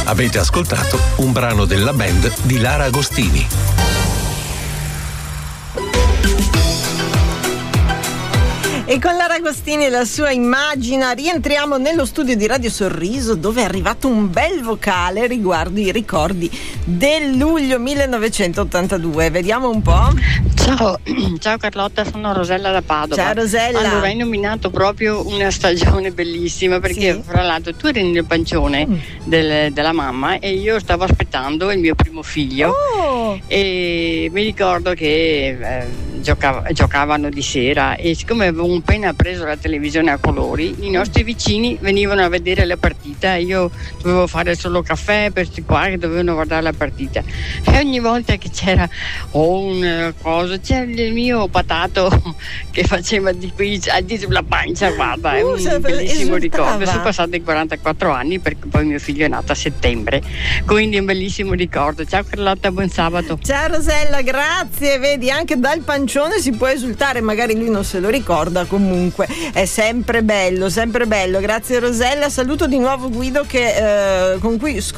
Avete ascoltato un brano della band di Lara Agostini. E con Lara Agostini e la sua Immagina rientriamo nello studio di Radio Sorriso, dove è arrivato un bel vocale riguardo i ricordi del luglio 1982. Vediamo un po'. Ciao Carlotta, sono Rosella da Padova. Ciao Rosella. Allora, hai nominato proprio una stagione bellissima, perché sì, fra l'altro tu eri nel pancione della mamma e io stavo aspettando il mio primo figlio. E mi ricordo che giocavano di sera, e siccome avevo appena preso la televisione a colori, i nostri vicini venivano a vedere la partita e io dovevo fare solo caffè per questi qua che dovevano guardare la partita, e ogni volta che c'era una cosa, c'era il mio patato che faceva di qui sulla pancia, guarda, è un bellissimo ricordo. Sono passati 44 anni perché poi mio figlio è nato a settembre, quindi è un bellissimo ricordo. Ciao Carlotta, buon sabato. Ciao Rosella, grazie. Vedi, anche dal pancione si può esultare, magari lui non se lo ricorda, comunque è sempre bello, sempre bello. Grazie Rosella, saluto di nuovo Guido con cui